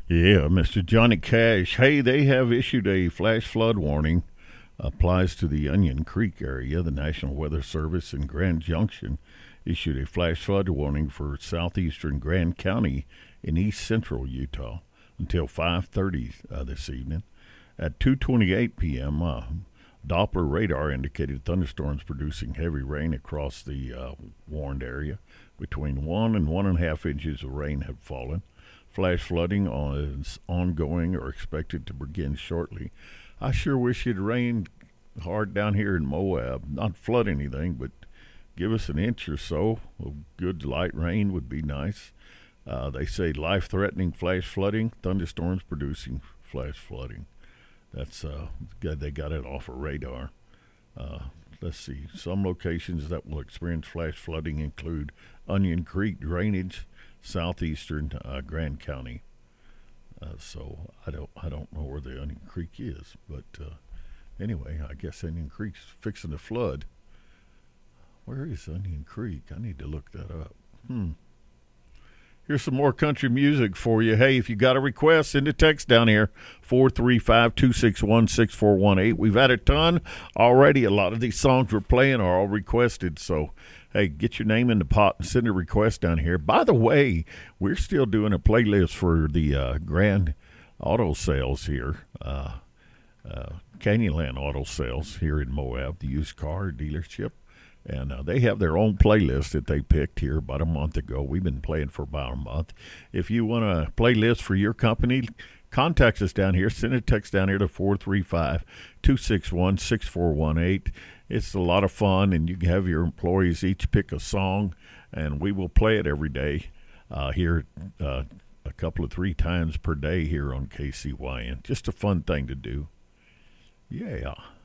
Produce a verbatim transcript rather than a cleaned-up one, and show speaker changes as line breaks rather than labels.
Yeah, Mister Johnny Cash. Hey, they have issued a flash flood warning. Applies to the Onion Creek area. The National Weather Service in Grand Junction issued a flash flood warning for southeastern Grand County in east central Utah until five thirty uh, this evening. At two twenty-eight p.m., uh, Doppler radar indicated thunderstorms producing heavy rain across the uh, warned area. Between one and one and a half inches of rain have fallen. Flash flooding is ongoing or expected to begin shortly. I sure wish it rained hard down here in Moab. Not flood anything, but give us an inch or so of good light rain would be nice. Uh, they say life-threatening flash flooding, thunderstorms producing flash flooding. That's uh, good. They got it off of radar. Uh, let's see. Some locations that will experience flash flooding include Onion Creek drainage, southeastern uh, Grand County. Uh, so I don't I don't know where the Onion Creek is, but uh, anyway, I guess Onion Creek's fixing to flood. Where is Onion Creek? I need to look that up. Hmm. Here's some more country music for you. Hey, if you got a request, send a text down here, four three five, two six one, six four one eight. We've had a ton already. A lot of these songs we're playing are all requested, so hey, get your name in the pot and send a request down here. By the way, we're still doing a playlist for the uh, Grand Auto Sales here, uh, uh, Canyonland Auto Sales here in Moab, the used car dealership. And uh, they have their own playlist that they picked here about a month ago. We've been playing for about a month. If you want a playlist for your company, contact us down here. Send a text down here to four three five, two six one, six four one eight. It's a lot of fun, and you can have your employees each pick a song, and we will play it every day uh, here uh, a couple of three times per day here on K C Y N. Just a fun thing to do. Yeah.